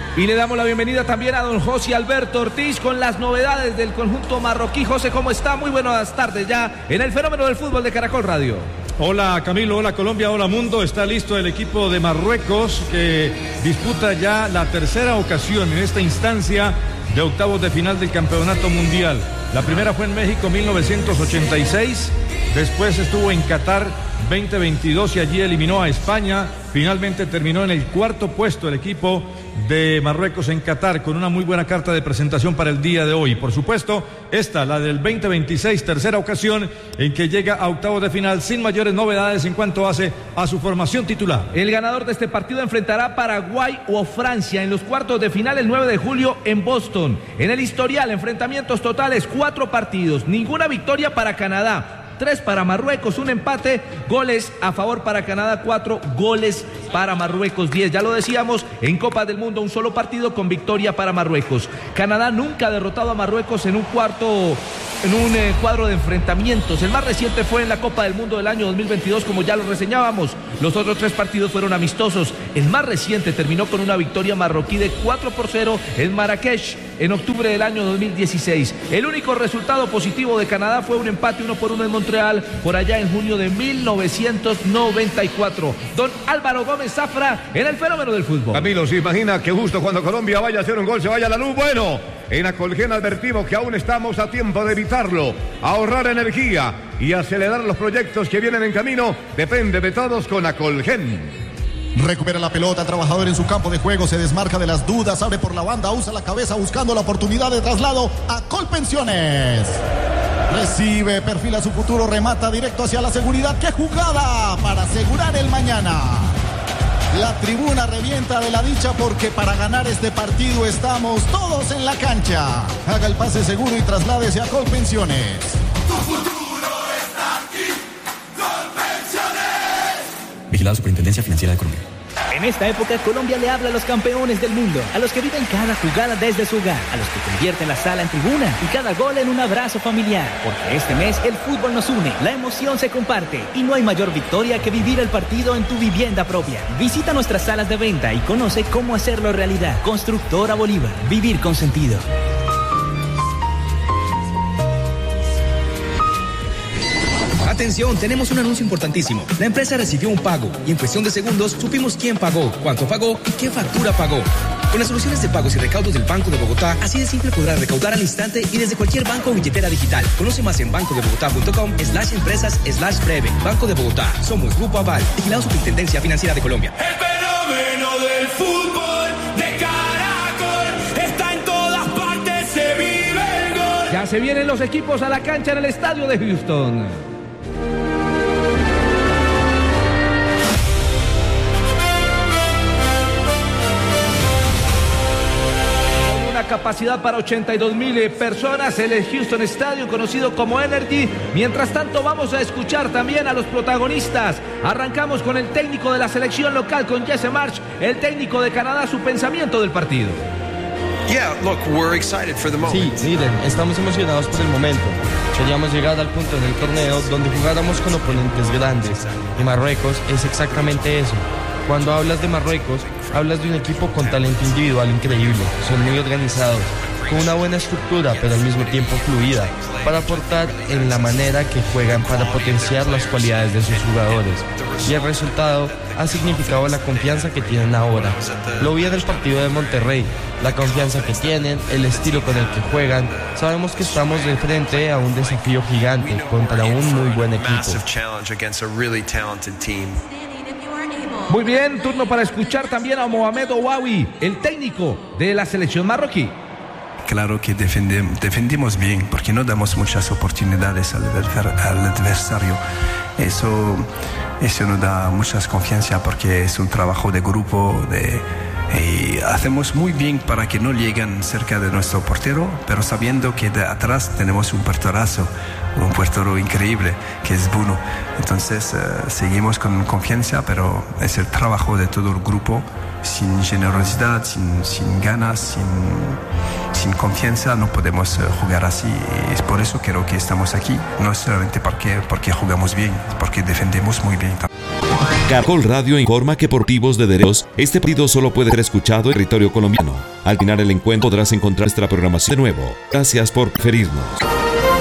Y le damos la bienvenida también a don José Alberto Ortiz con las novedades del conjunto marroquí. José, ¿cómo está? Muy buenas tardes ya en el Fenómeno del Fútbol de Caracol Radio. Hola Camilo, hola Colombia, hola mundo. Está listo el equipo de Marruecos que disputa ya la tercera ocasión en esta instancia de octavos de final del Campeonato Mundial. La primera fue en México 1986, después estuvo en Qatar 2022 y allí eliminó a España. Finalmente terminó en el cuarto puesto el equipo de Marruecos en Qatar con una muy buena carta de presentación para el día de hoy. Por supuesto, esta, la del 2026, tercera ocasión en que llega a octavos de final sin mayores novedades en cuanto hace a su formación titular. El ganador de este partido enfrentará a Paraguay o Francia en los cuartos de final el 9 de julio en Boston. En el historial, enfrentamientos totales, 4 partidos, ninguna victoria para Canadá. 3 para Marruecos, un empate, goles a favor para Canadá, 4 goles para Marruecos, 10. Ya lo decíamos, en Copa del Mundo un solo partido con victoria para Marruecos. Canadá nunca ha derrotado a Marruecos en un cuadro de enfrentamientos. El más reciente fue en la Copa del Mundo del año 2022, como ya lo reseñábamos. Los otros 3 partidos fueron amistosos. El más reciente terminó con una victoria marroquí de 4-0 en Marrakech en octubre del año 2016. El único resultado positivo de Canadá fue un empate 1-1 en Montreal por allá en junio de 1994. Don Álvaro Gómez Zafra en el Fenómeno del Fútbol. Camilo, ¿se imagina que justo cuando Colombia vaya a hacer un gol se vaya la luz? Bueno, en Acolgen advertimos que aún estamos a tiempo de evitarlo, ahorrar energía y acelerar los proyectos que vienen en camino. Depende de todos con Acolgen. Recupera la pelota, trabajador en su campo de juego, se desmarca de las dudas, abre por la banda, usa la cabeza buscando la oportunidad de traslado a Colpensiones. Recibe, perfila su futuro, remata directo hacia la seguridad. ¡Qué jugada para asegurar el mañana! La tribuna revienta de la dicha porque para ganar este partido estamos todos en la cancha. Haga el pase seguro y trasládese a Colpensiones. Tu futuro está aquí, Colpensiones. Vigilado Superintendencia Financiera de Colombia. En esta época, Colombia le habla a los campeones del mundo, a los que viven cada jugada desde su hogar, a los que convierten la sala en tribuna y cada gol en un abrazo familiar. Porque este mes el fútbol nos une, la emoción se comparte y no hay mayor victoria que vivir el partido en tu vivienda propia. Visita nuestras salas de venta y conoce cómo hacerlo realidad. Constructora Bolívar, vivir con sentido. Atención, tenemos un anuncio importantísimo. La empresa recibió un pago y en cuestión de segundos supimos quién pagó, cuánto pagó y qué factura pagó. Con las soluciones de pagos y recaudos del Banco de Bogotá, así de simple podrás recaudar al instante y desde cualquier banco o billetera digital. Conoce más en bancodebogotá.com/empresas/breve. Banco de Bogotá. Somos Grupo Aval. Vigilado Superintendencia Financiera de Colombia. El fenómeno del fútbol de Caracol está en todas partes, se vive el gol. Ya se vienen los equipos a la cancha en el estadio de Houston. Capacidad para 82,000 personas, el Houston Stadium, conocido como Energy. Mientras tanto, vamos a escuchar también a los protagonistas. Arrancamos con el técnico de la selección local, con Jesse Marsch, el técnico de Canadá, su pensamiento del partido. Sí, miren, estamos emocionados por el momento. Queríamos llegar al punto en el torneo donde jugáramos con oponentes grandes. Y Marruecos es exactamente eso. Cuando hablas de Marruecos, hablas de un equipo con talento individual increíble. Son muy organizados, con una buena estructura, pero al mismo tiempo fluida, para aportar en la manera que juegan para potenciar las cualidades de sus jugadores. Y el resultado ha significado la confianza que tienen ahora. Lo vi en el partido de Monterrey, la confianza que tienen, el estilo con el que juegan. Sabemos que estamos de frente a un desafío gigante contra un muy buen equipo. Muy bien, turno para escuchar también a Mohamed Ouawi, el técnico de la selección marroquí. Claro que defendimos bien, porque no damos muchas oportunidades al adversario. Eso nos da mucha confianza, porque es un trabajo de grupo, y hacemos muy bien para que no lleguen cerca de nuestro portero, pero sabiendo que de atrás tenemos un porterazo increíble, que es Bruno. Entonces seguimos con confianza, pero es el trabajo de todo el grupo. Sin generosidad, sin ganas, sin confianza no podemos jugar así. Y es por eso creo que estamos aquí, no solamente porque jugamos bien, porque defendemos muy bien. Caracol Radio informa que por motivos de derechos, este partido solo puede ser escuchado en territorio colombiano. Al final el encuentro podrás encontrar nuestra programación de nuevo. Gracias por preferirnos.